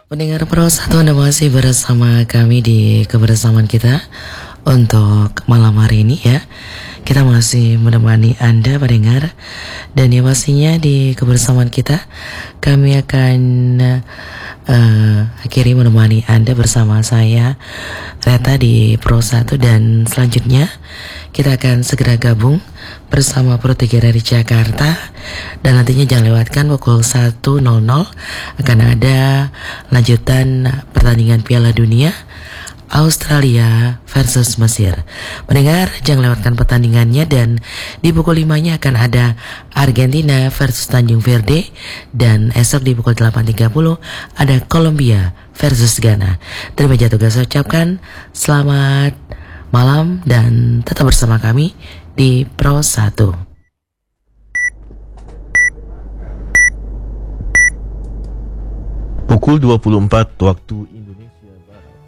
Pendengar Pro 1, Anda masih bersama kami di kebersamaan kita untuk malam hari ini ya. Kita masih menemani Anda pendengar. Dan yang pastinya di kebersamaan kita kami akan akhiri menemani Anda bersama saya Reta di Pro 1. Dan selanjutnya kita akan segera gabung bersama Pro 3 dari Jakarta. Dan nantinya jangan lewatkan pukul 1.00 akan ada lanjutan pertandingan Piala Dunia Australia versus Mesir. Mendengar, jangan lewatkan pertandingannya. Dan di pukul 5-nya akan ada Argentina versus Tanjung Verde. Dan esok di pukul 8.30 ada Kolombia versus Ghana. Terima kasih tugas ucapkan selamat malam dan tetap bersama kami di Pro 1. Pukul 24 waktu